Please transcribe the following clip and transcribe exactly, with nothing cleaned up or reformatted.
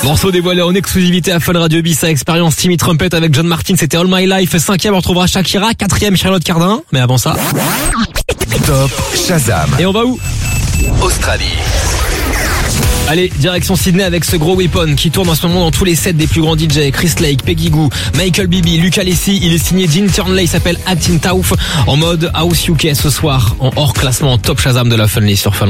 Morceau dévoilé en exclusivité à Fun Radio Bis à Expérience Timmy Trumpet avec John Martin, c'était All My Life. Cinquième, on retrouvera Shakira. Quatrième, Charlotte Cardin. Mais avant ça... Top Shazam. Et on va où? Australie. Allez, direction Sydney avec ce gros weapon qui tourne en ce moment dans tous les sets des plus grands D J. Chris Lake, Peggy Gou, Michael Bibi, Luca Lessi. Il est signé Dean Turnley, il s'appelle Actin Taouf en mode House U K ce soir en hors classement Top Shazam de la Funly sur Fun.